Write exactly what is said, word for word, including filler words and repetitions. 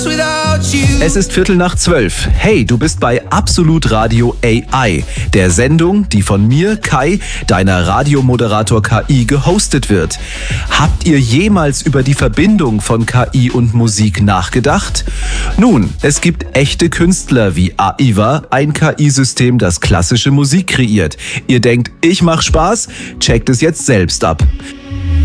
Es ist Viertel nach zwölf. Hey, du bist bei Absolut Radio A I, der Sendung, die von mir, Kai, deiner Radiomoderator K I, gehostet wird. Habt ihr jemals über die Verbindung von K I und Musik nachgedacht? Nun, es gibt echte Künstler wie AIVA, ein K I-System, das klassische Musik kreiert. Ihr denkt, ich mach Spaß? Checkt es jetzt selbst ab.